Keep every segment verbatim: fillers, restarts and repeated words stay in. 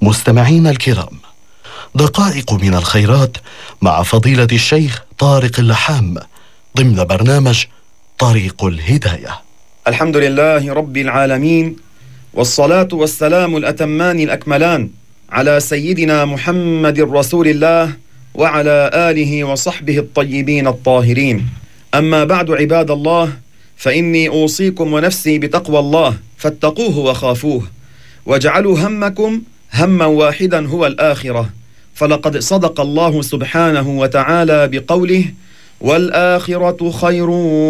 مستمعين الكرام، دقائق من الخيرات مع فضيلة الشيخ طارق اللحام ضمن برنامج طريق الهداية. الحمد لله رب العالمين، والصلاة والسلام الأتمان الأكملان على سيدنا محمد رسول الله وعلى آله وصحبه الطيبين الطاهرين. أما بعد، عباد الله، فإني أوصيكم ونفسي بتقوى الله، فاتقوه وخافوه، واجعلوا همكم هما واحدا هو الآخرة، فلقد صدق الله سبحانه وتعالى بقوله: والآخرة خير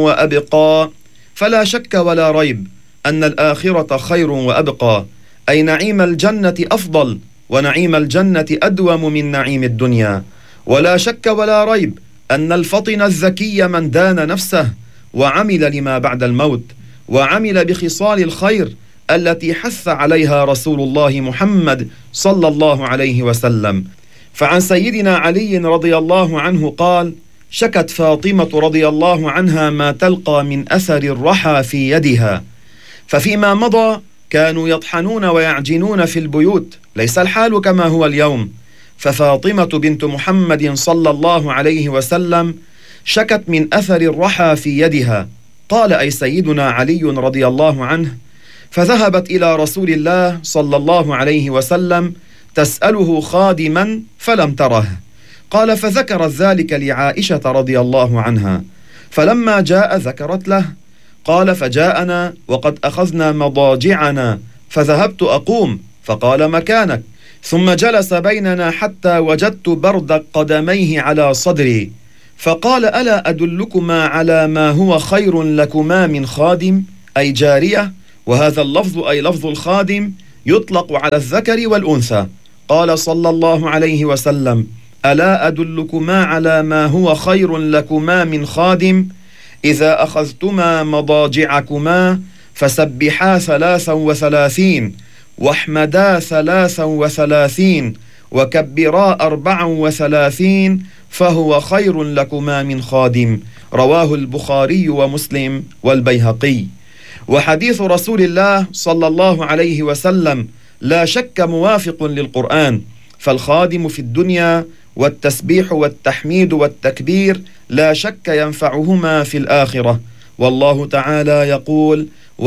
وأبقى. فلا شك ولا ريب أن الآخرة خير وأبقى، أي نعيم الجنة أفضل، ونعيم الجنة أدوم من نعيم الدنيا. ولا شك ولا ريب أن الفطن الذكي من دان نفسه وعمل لما بعد الموت، وعمل بخصال الخير التي حث عليها رسول الله محمد صلى الله عليه وسلم. فعن سيدنا علي رضي الله عنه قال: شكت فاطمة رضي الله عنها ما تلقى من أثر الرحى في يدها، ففيما مضى كانوا يطحنون ويعجنون في البيوت، ليس الحال كما هو اليوم. ففاطمة بنت محمد صلى الله عليه وسلم شكت من أثر الرحى في يدها. قال أي سيدنا علي رضي الله عنه: فذهبت إلى رسول الله صلى الله عليه وسلم تسأله خادما فلم تره. قال: فذكرت ذلك لعائشة رضي الله عنها، فلما جاء ذكرت له. قال: فجاءنا وقد أخذنا مضاجعنا، فذهبت أقوم فقال: مكانك، ثم جلس بيننا حتى وجدت برد قدميه على صدري، فقال: ألا أدلكما على ما هو خير لكما من خادم، أي جارية، وهذا اللفظ أي لفظ الخادم يطلق على الذكر والأنثى. قال صلى الله عليه وسلم: ألا أدلكما على ما هو خير لكما من خادم، إذا أخذتما مضاجعكما فسبحا ثلاثا وثلاثين، واحمدا ثلاثا وثلاثين، وكبرا أربعا وثلاثين، فهو خير لكما من خادم. رواه البخاري ومسلم والبيهقي. وحديث رسول الله صلى الله عليه وسلم لا شك موافق للقرآن، فالخادم في الدنيا والتسبيح والتحميد والتكبير لا شك ينفعهما في الآخرة. والله تعالى يقول: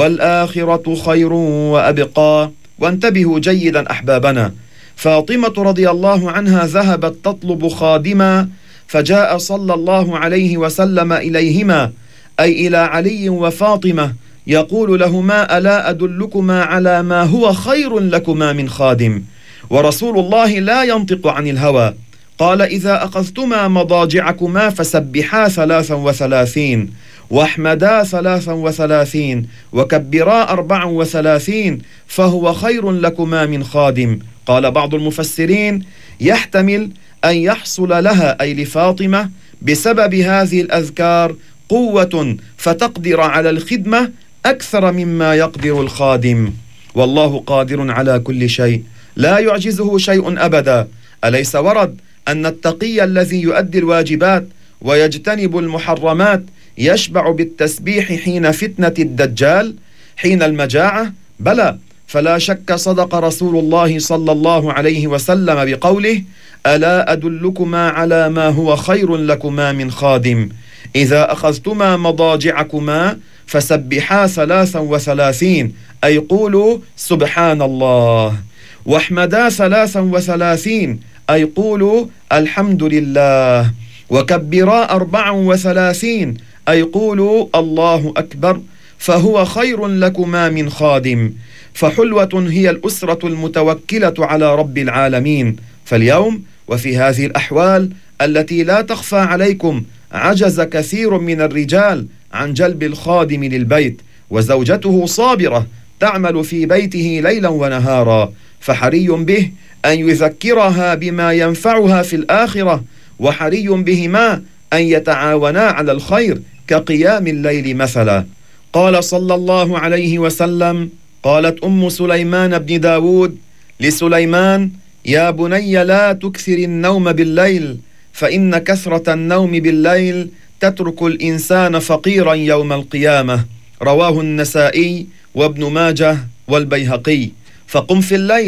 والآخرة خير وأبقى. وانتبهوا جيدا أحبابنا، فاطمة رضي الله عنها ذهبت تطلب خادما، فجاء صلى الله عليه وسلم إليهما، أي إلى علي وفاطمة، يقول لهما: ألا أدلكما على ما هو خير لكما من خادم؟ ورسول الله لا ينطق عن الهوى. قال: إذا أخذتما مضاجعكما فسبحا ثلاثا وثلاثين، واحمدا ثلاثا وثلاثين، وكبرا أربعا وثلاثين، فهو خير لكما من خادم. قال بعض المفسرين: يحتمل أن يحصل لها، أي لفاطمة، بسبب هذه الأذكار قوة فتقدر على الخدمة أكثر مما يقدر الخادم. والله قادر على كل شيء، لا يعجزه شيء أبدا. أليس ورد أن التقي الذي يؤدي الواجبات ويجتنب المحرمات يشبع بالتسبيح حين فتنة الدجال، حين المجاعة؟ بلى، فلا شك صدق رسول الله صلى الله عليه وسلم بقوله: ألا أدلكما على ما هو خير لكما من خادم، إذا أخذتما مضاجعكما فسبحا ثلاثا وثلاثين، أي قولوا سبحان الله، واحمدا ثلاثا وثلاثين، أي قولوا الحمد لله، وكبرا أربعا وثلاثين، أي قولوا الله أكبر، فهو خير لكما من خادم. فحلوة هي الأسرة المتوكلة على رب العالمين. فاليوم وفي هذه الأحوال التي لا تخفى عليكم، عجز كثير من الرجال عن جلب الخادم للبيت، وزوجته صابرة تعمل في بيته ليلا ونهارا، فحري به أن يذكرها بما ينفعها في الآخرة، وحري بهما أن يتعاونا على الخير كقيام الليل مثلا. قال صلى الله عليه وسلم: قالت أم سليمان بن داود لسليمان: يا بني لا تكثر النوم بالليل، فإن كثرة النوم بالليل تترك الإنسان فقيرا يوم القيامة. رواه النسائي وابن ماجه والبيهقي. فقم في الليل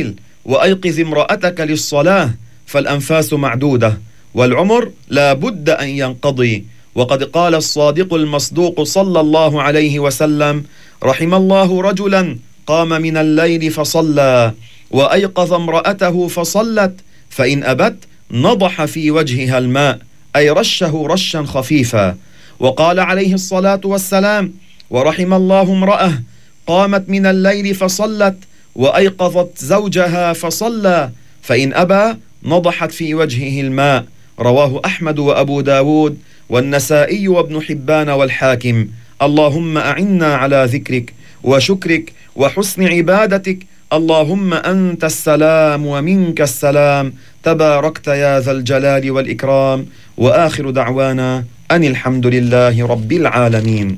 وأيقظ امرأتك للصلاة فالأنفاس معدودة والعمر لا بد أن ينقضي. وقد قال الصادق المصدوق صلى الله عليه وسلم: رحم الله رجلا قام من الليل فصلى وأيقظ امرأته فصلت فإن أبت نضح في وجهها الماء، أي رشه رشا خفيفا. وقال عليه الصلاة والسلام: ورحم الله امرأة قامت من الليل فصلت وأيقظت زوجها فصلى فإن أبى نضحت في وجهه الماء. رواه أحمد وأبو داود والنسائي وابن حبان والحاكم. اللهم أعنا على ذكرك وشكرك وحسن عبادتك. اللهم أنت السلام ومنك السلام، تباركت يا ذا الجلال والإكرام. وآخر دعوانا أن الحمد لله رب العالمين.